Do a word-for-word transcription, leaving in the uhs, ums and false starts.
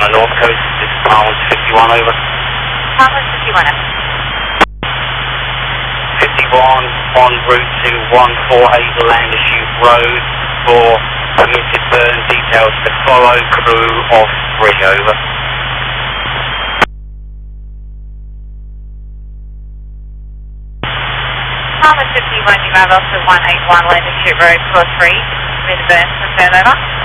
North Coast, this is Palmer fifty-one, over. Palmer fifty-one, over. fifty-one, en route to one four Hazel Landershoot Road for permitted burn, details to follow, crew of three, over. Palmer fifty-one, you have also one eight one Landershoot Road, floor three, permitted burn, confirm, over.